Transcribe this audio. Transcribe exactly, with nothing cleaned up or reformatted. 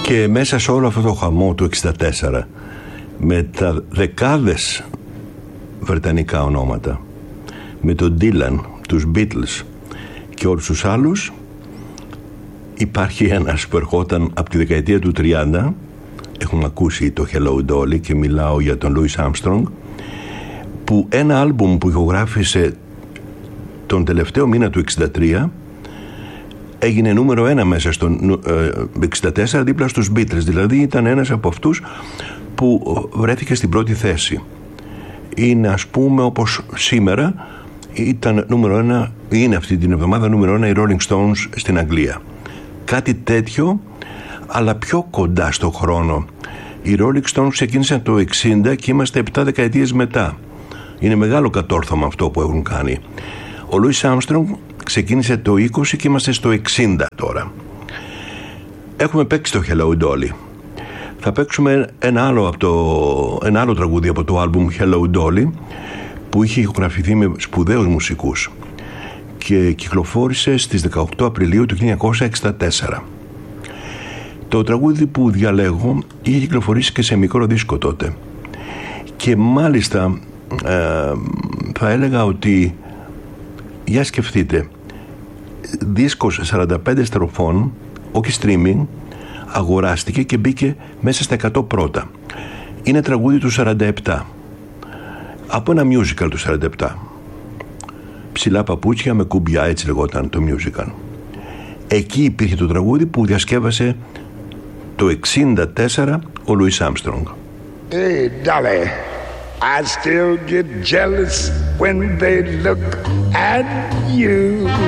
Και μέσα σε όλο αυτό το χαμό του εξήντα τέσσερα, με τα δεκάδες βρετανικά ονόματα, με τον Dylan, τους Beatles και όλους τους άλλους, υπάρχει ένας που ερχόταν από τη δεκαετία του τριάντα. Έχουμε ακούσει το Hello Dolly και μιλάω για τον Louis Armstrong, που ένα άλμπουμ που ηχογράφησε τον τελευταίο μήνα του εξήντα τρία έγινε νούμερο ένα μέσα στο εξήντα τέσσερα δίπλα στους Beatles. Δηλαδή ήταν ένας από αυτούς που βρέθηκε στην πρώτη θέση. Είναι, ας πούμε, όπως σήμερα ήταν νούμερο ένα, είναι αυτή την εβδομάδα νούμερο ένα οι Rolling Stones στην Αγγλία. Κάτι τέτοιο, αλλά πιο κοντά στο χρόνο. Οι Rolling Stones ξεκίνησαν το εξήντα και είμαστε επτά δεκαετίες μετά. Είναι μεγάλο κατόρθωμα αυτό που έχουν κάνει. Ο Louis Armstrong ξεκίνησε το είκοσι και είμαστε στο εξήντα τώρα. Έχουμε παίξει το Hello Dolly. Θα παίξουμε ένα άλλο, από το, ένα άλλο τραγούδι από το άλμπουμ Hello Dolly, που είχε ηχογραφηθεί με σπουδαίους μουσικούς και κυκλοφόρησε στις δεκαοκτώ Απριλίου του χίλια εννιακόσια εξήντα τέσσερα. Το τραγούδι που διαλέγω είχε κυκλοφορήσει και σε μικρό δίσκο τότε, και μάλιστα ε, θα έλεγα ότι, για σκεφτείτε, δίσκος σαράντα πέντε στροφών, όχι streaming, αγοράστηκε και μπήκε μέσα στα εκατό πρώτα. Είναι τραγούδι του σαράντα επτά, από ένα musical του σαράντα επτά. Ψηλά παπούτσια με κουμπιά, έτσι λεγόταν το musical. Εκεί υπήρχε το τραγούδι που διασκεύασε το εξήντα τέσσερα ο Louis Armstrong. Hey, Dolly, I still get jealous when they look at you.